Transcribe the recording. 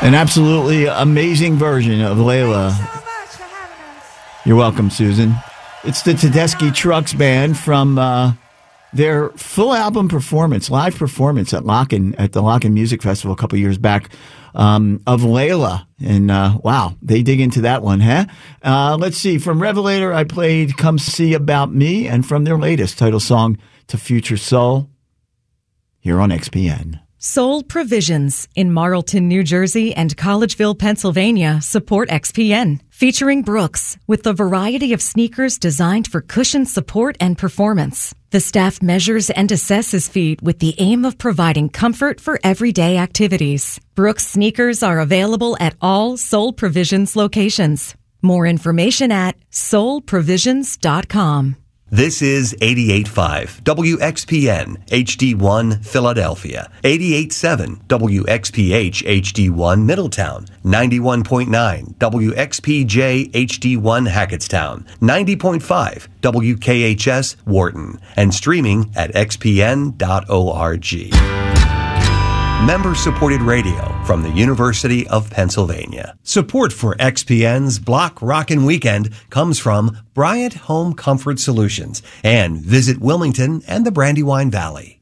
An absolutely amazing version of Layla. Thanks so much for having us. You're welcome, Susan. It's the Tedeschi Trucks Band from their full album performance, live performance at the Locken Music Festival a couple years back of Layla. And wow, they dig into that one, huh? Let's see. From Revelator, I played Come See About Me, and from their latest title song, To Future Soul, here on XPN. Soul Provisions in Marlton, New Jersey and Collegeville, Pennsylvania support XPN, featuring Brooks with a variety of sneakers designed for cushion support and performance. The staff measures and assesses feet with the aim of providing comfort for everyday activities. Brooks sneakers are available at all Soul Provisions locations. More information at soulprovisions.com. This is 88.5 WXPN HD1 Philadelphia, 88.7 WXPH HD1 Middletown, 91.9 WXPJ HD1 Hackettstown, 90.5 WKHS Wharton, and streaming at xpn.org. Member-supported radio from the University of Pennsylvania. Support for XPN's Block Rockin' Weekend comes from Bryant Home Comfort Solutions and Visit Wilmington and the Brandywine Valley.